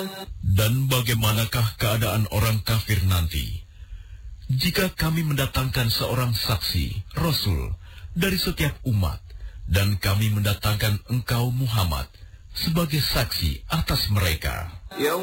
Dan bagaimanakah keadaan orang kafir nanti? Jika kami mendatangkan seorang saksi, Rasul, dari setiap umat, dan kami mendatangkan engkau Muhammad sebagai saksi atas mereka.